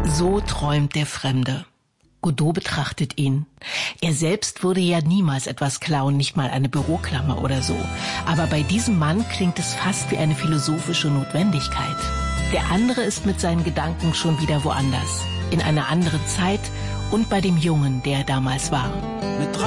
So träumt der Fremde. Godot betrachtet ihn. Er selbst würde ja niemals etwas klauen, nicht mal eine Büroklammer oder so. Aber bei diesem Mann klingt es fast wie eine philosophische Notwendigkeit. Der andere ist mit seinen Gedanken schon wieder woanders. In einer anderen Zeit und bei dem Jungen, der er damals war. Mit